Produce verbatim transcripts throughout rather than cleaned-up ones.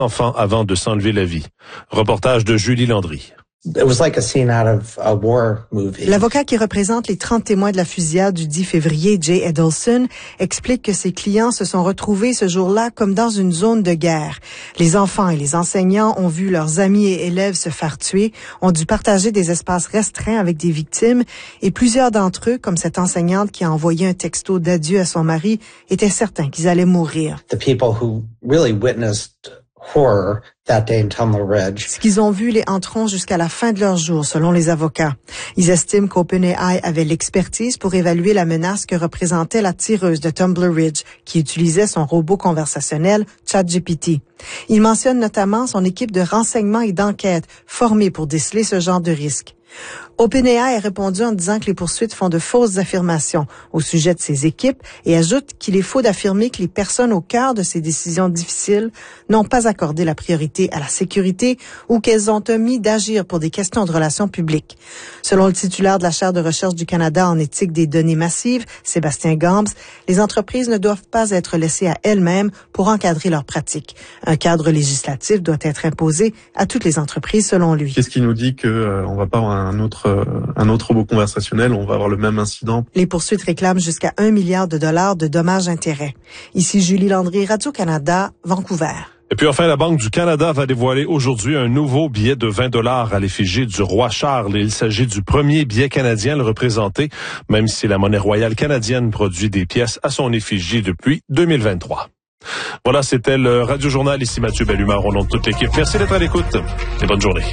enfants avant de s'enlever la vie. Reportage de Julie Landry. It was like a scene out of a war movie. L'avocat qui représente les trente témoins de la fusillade du dix février, Jay Edelson, explique que ses clients se sont retrouvés ce jour-là comme dans une zone de guerre. Les enfants et les enseignants ont vu leurs amis et élèves se faire tuer, ont dû partager des espaces restreints avec des victimes et plusieurs d'entre eux, comme cette enseignante qui a envoyé un texto d'adieu à son mari, étaient certains qu'ils allaient mourir. The people who really witnessed horror that day in Tumbler Ridge. Ce qu'ils ont vu les hanteront jusqu'à la fin de leur jour, selon les avocats. Ils estiment qu'OpenAI avait l'expertise pour évaluer la menace que représentait la tireuse de Tumbler Ridge, qui utilisait son robot conversationnel ChatGPT. Ils mentionnent notamment son équipe de renseignement et d'enquête formée pour déceler ce genre de risque. OpenAI a répondu en disant que les poursuites font de fausses affirmations au sujet de ses équipes et ajoute qu'il est faux d'affirmer que les personnes au cœur de ces décisions difficiles n'ont pas accordé la priorité à la sécurité ou qu'elles ont omis d'agir pour des questions de relations publiques. Selon le titulaire de la chaire de recherche du Canada en éthique des données massives, Sébastien Gambs, les entreprises ne doivent pas être laissées à elles-mêmes pour encadrer leurs pratiques. Un cadre législatif doit être imposé à toutes les entreprises, selon lui. Qu'est-ce qui nous dit que euh, on va pas avoir un autre un autre robot conversationnel, on va avoir le même incident? Les poursuites réclament jusqu'à un milliard de dollars de dommages-intérêts. Ici Julie Landry, Radio-Canada, Vancouver. Et puis enfin, la Banque du Canada va dévoiler aujourd'hui un nouveau billet de vingt dollars à l'effigie du roi Charles. Il s'agit du premier billet canadien à le représenter, même si la monnaie royale canadienne produit des pièces à son effigie depuis deux mille vingt-trois. Voilà, c'était le Radio-Journal. Ici Mathieu Bellumeur, au nom de toute l'équipe. Merci d'être à l'écoute et bonne journée.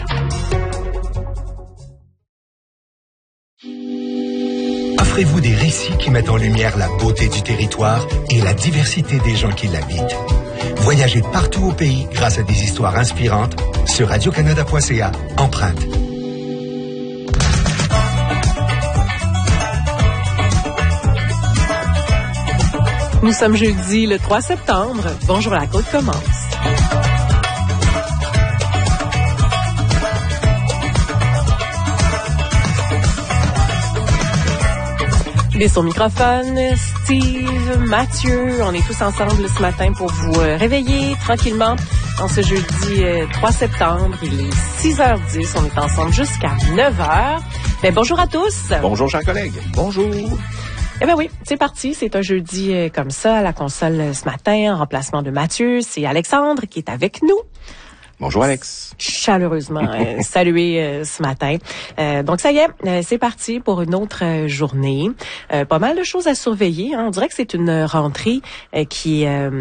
Offrez-vous des récits qui mettent en lumière la beauté du territoire et la diversité des gens qui l'habitent. Voyagez partout au pays grâce à des histoires inspirantes sur radio canada point c a. Empreinte. Nous sommes jeudi le trois septembre. Bonjour, la côte commence. Et son microphone, Steve, Mathieu, on est tous ensemble ce matin pour vous réveiller tranquillement en ce jeudi trois septembre. Il est six heures dix, on est ensemble jusqu'à neuf heures. Ben, bonjour à tous. Bonjour, chers collègues. Bonjour. Eh ben oui, c'est parti. C'est un jeudi comme ça à la console ce matin, en remplacement de Mathieu. C'est Alexandre qui est avec nous. Bonjour Alex. Chaleureusement euh, salué euh, ce matin. Euh, donc ça y est, euh, c'est parti pour une autre euh, journée. Euh, pas mal de choses à surveiller. Hein. On dirait que c'est une rentrée euh, qui euh,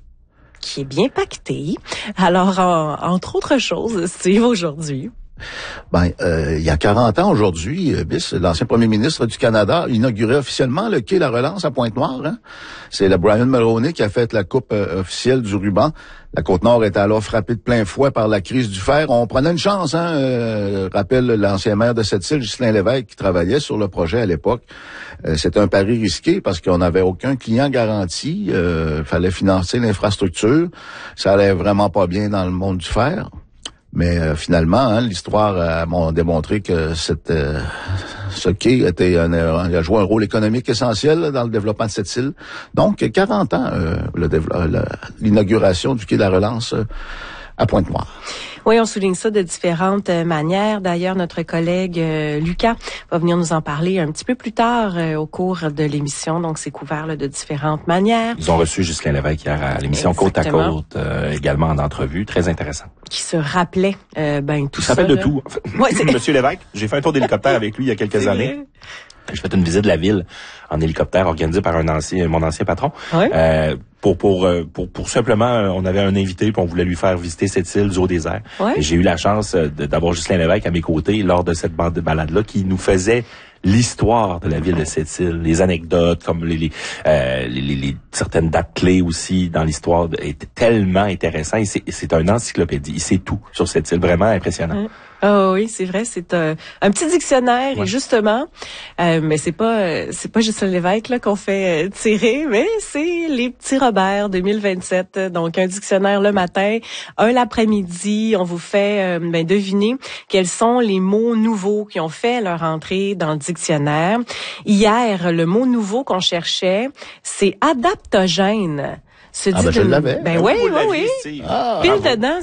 qui est bien pactée. Alors, en, entre autres choses, Steve, aujourd'hui. Ben, euh, il y a quarante ans aujourd'hui, Bis, l'ancien premier ministre du Canada, inaugurait officiellement le quai La Relance à Pointe-Noire. Hein? C'est le Brian Mulroney qui a fait la coupe euh, officielle du ruban. La Côte-Nord était alors frappée de plein fouet par la crise du fer. On prenait une chance, hein, euh, rappelle l'ancien maire de cette île, Ghislain Lévesque, qui travaillait sur le projet à l'époque. Euh, c'était un pari risqué parce qu'on n'avait aucun client garanti. Euh, fallait financer l'infrastructure. Ça allait vraiment pas bien dans le monde du fer. Mais euh, finalement, hein, l'histoire a démontré que cette, euh, ce quai était un, a joué un rôle économique essentiel là, dans le développement de cette île. Donc, quarante ans, euh, le, le, l'inauguration du quai de la Relance euh, à Pointe-Noire. Oui, on souligne ça de différentes manières. D'ailleurs, notre collègue euh, Lucas va venir nous en parler un petit peu plus tard euh, au cours de l'émission. Donc, c'est couvert là, de différentes manières. Ils ont reçu Ghislain Lévesque hier à l'émission Exactement. Côte à Côte, euh, également en entrevue. Très intéressant. Qui se rappelait euh, ben tout Il ça. s'appelle de là. tout. Ouais, c'est... Monsieur Lévesque, j'ai fait un tour d'hélicoptère avec lui il y a quelques C'est années. vrai. J'ai fait une visite de la ville en hélicoptère organisée par un ancien, mon ancien patron. Ouais. Euh, pour, pour, pour, pour simplement, on avait un invité puis on voulait lui faire visiter cette île du Haut-Désert. Ouais. Et j'ai eu la chance de, d'avoir Ghislain Lévesque à mes côtés lors de cette bande de balade-là qui nous faisait l'histoire de la ville de cette île, les anecdotes, comme les, les, euh, les, les, les certaines dates clés aussi dans l'histoire est tellement intéressant. Et c'est, c'est un encyclopédie. Il sait tout sur cette île, vraiment impressionnant. Ouais. Oh oui, c'est vrai, c'est un, un petit dictionnaire. Ouais. Et justement, euh, mais c'est pas euh, c'est pas Ghislain Lévesque là qu'on fait euh, tirer, mais c'est les petits Robert deux mille vingt-sept. Donc un dictionnaire le matin, un l'après-midi. On vous fait euh, ben, deviner quels sont les mots nouveaux qui ont fait leur entrée dans le dictionnaire. Hier, le mot nouveau qu'on cherchait, c'est adaptogène. Se Ah dit ben, je d'une- l'avais. Ben Ah oui, vous oui, l'aviez, oui. Steve. Ah, Pile bravo. dedans,